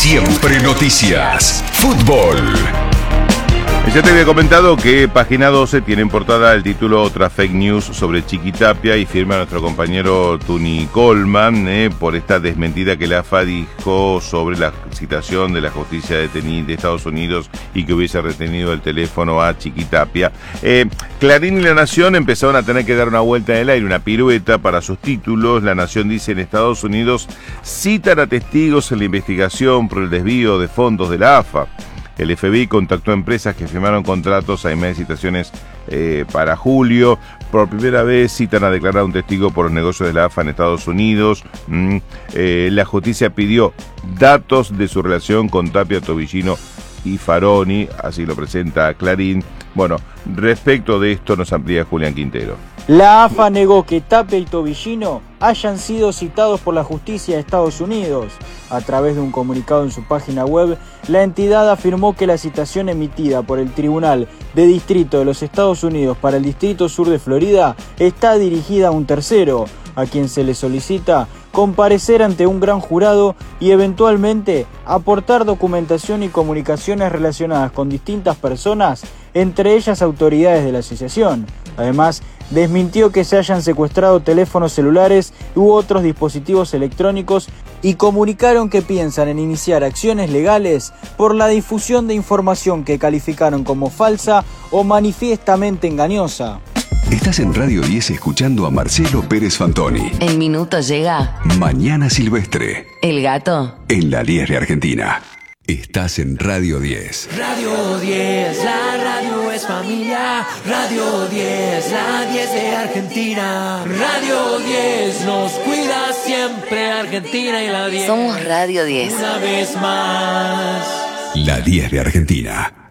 Siempre noticias. Fútbol. Ya te había comentado que Página 12 tiene en portada el título Otra fake news sobre Chiquitapia y firma a nuestro compañero Tuni Coleman por esta desmentida que la AFA dijo sobre la citación de la justicia de Estados Unidos y que hubiese retenido el teléfono a Chiquitapia. Clarín y La Nación empezaron a tener que dar una vuelta en el aire, una pirueta para sus títulos. La Nación dice: en Estados Unidos citan a testigos en la investigación por el desvío de fondos de la AFA. El FBI contactó a empresas que firmaron contratos a mes de citaciones para julio. Por primera vez citan a declarar a un testigo por los negocios de la AFA en Estados Unidos. La justicia pidió datos de su relación con Tapia, Tobillino y Faroni, así lo presenta Clarín. Bueno, respecto de esto nos amplía Julián Quintero. La AFA negó que Tapia y Tobillino hayan sido citados por la justicia de Estados Unidos. A través de un comunicado en su página web, la entidad afirmó que la citación emitida por el Tribunal de Distrito de los Estados Unidos para el Distrito Sur de Florida está dirigida a un tercero, a quien se le solicita comparecer ante un gran jurado y eventualmente aportar documentación y comunicaciones relacionadas con distintas personas, entre ellas autoridades de la asociación. Además, desmintió que se hayan secuestrado teléfonos celulares u otros dispositivos electrónicos y comunicaron que piensan en iniciar acciones legales por la difusión de información que calificaron como falsa o manifiestamente engañosa. Estás en Radio 10 escuchando a Marcelo Pérez Fantoni. En minutos llega Mañana Silvestre. El gato. En la 10 de Argentina. Estás en Radio 10. Radio 10, la radio es familia. Radio 10, la 10 de Argentina. Radio 10 nos cuida siempre Argentina y la 10. Somos Radio 10. Una vez más. La 10 de Argentina.